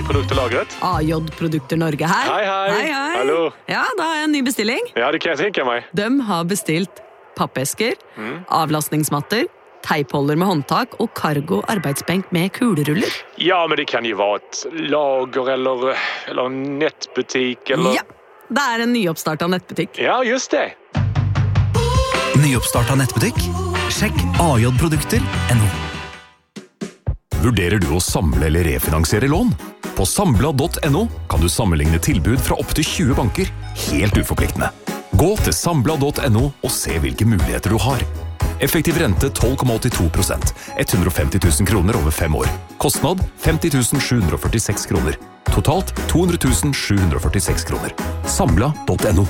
produkterlagret? AJ Produkter Norge her. Hei. Hallo. Ja, da har jeg en ny bestilling. Ja, det kan jeg tenke meg. De har bestilt pappesker, avlastningsmatter, teipholder med håndtak og cargo arbeidsbenk med kuleruller. Ja, men det kan jo være et lager eller nettbutikk eller... Ja, det en nyoppstartet nettbutikk. Ja, just det. Nyoppstartet nettbutikk? Sjekk ajprodukter.no. Vurderer du å samle eller refinansiere lån? På Sambla.no kan du sammenligne tilbud fra opp til 20 banker, helt uforpliktende. Gå til Sambla.no og se hvilke muligheter du har. Effektiv rente 12,82%, 150 000 kroner over 5 år. Kostnad 50 746 kroner. Totalt 200 746 kroner. Sambla.no.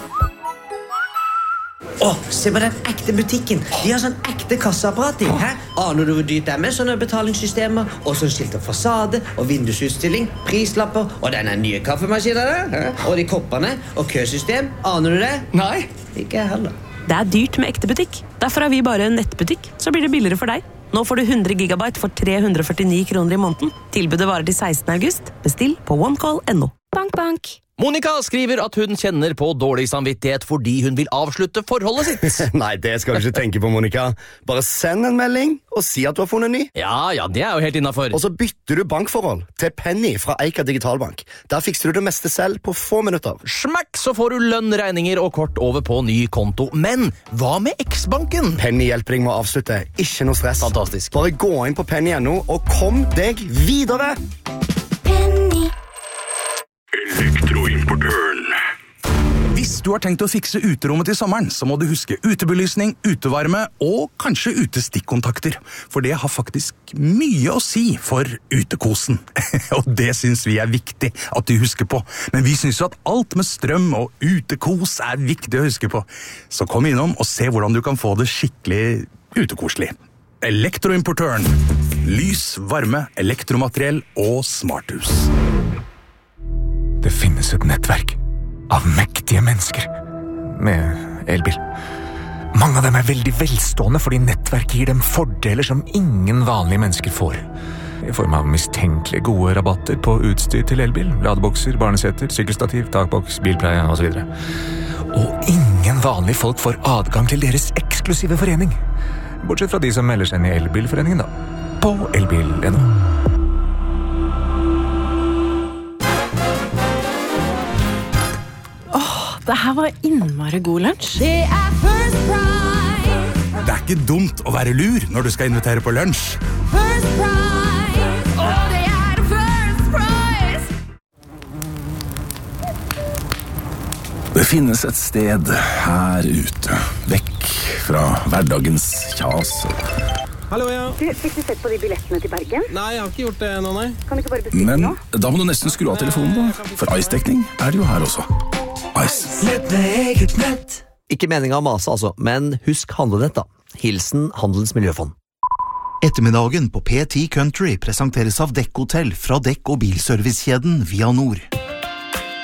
Se på den ekte butikken. De har sånn ekte kasseapparat. Aner du hvor dyrt det med sånne betalingssystemer? Og sånn skilt og fasade og vindusutstilling, prislapper og denne nye kaffemaskinen. Og de koppene og køsystem. Aner du det? Nei. Ikke jeg heller. Det dyrt med ekte butikk. Derfor har vi bare en nettbutikk, så blir det billigere for deg. Nå får du 100 gigabyte for 349 kroner i måneden. Tilbudet varer til 16. august. Bestill på onecall.no. Bank, bank. Monica skriver at hun kjenner på dårlig samvittighet fordi hun vil avslutte forholdet sitt. Nei, det skal du ikke tenke på, Monica. Bare send en melding og si at du har funnet ny. Ja, det jo helt innenfor. Og så bytter du bankforhold til Penny fra Eika Digitalbank. Der fikser du det meste selv på få minutter. Smakk, så får du lønn, regninger og kort over på ny konto. Men hva med X-banken? Penny hjelper deg med å avslutte. Ikke noe stress. Fantastisk. Bare gå inn på Penny.no og kom deg videre. Penny. Elektroimportøren. Hvis du har tenkt å fikse uterommet til sommeren, så må du huske utebelysning, utevarme og kanskje utestikkontakter. For det har faktisk mye å si for utekosen. Og det synes vi viktig at du husker på. Men vi synes jo at alt med strøm og utekos viktig å huske på. Så kom innom og se hvordan du kan få det skikkelig utekoselig. Elektroimportøren. Lys, varme, elektromateriell og smarthus. Det finnes et nettverk av mektige mennesker med elbil. Mange av dem veldig velstående fordi nettverket gir dem fordeler som ingen vanlige mennesker får. I form av mistenkelig gode rabatter på utstyr til elbil, ladebokser, barneseter, sykkelstativ, takboks, bilpleie og så videre. Og ingen vanlige folk får adgang til deres eksklusive forening. Bortsett fra de som melder seg inn i elbilforeningen da, på elbil.no. Det her var innmari god lunsj. Det ikke dumt å være lur når du skal invitere på lunsj. Det finnes et sted her ute, vekk fra hverdagens kjas. Hallo, ja. Fikk du sett på de billettene til Bergen? Nei, jeg har ikke gjort det ennå, nei. Kan du ikke bare bestille nå? Men da må du nesten skru av telefonen da, for Ice-dekning det jo her også. Ice. Nett med eget nett. Ikke meningen å mase altså, men husk handlenett da. Hilsen Handelens Miljøfond. Ettermiddagen på P10 Country presenteres av Dekk Hotel fra Dekk- og bilservicekjeden Via Nord.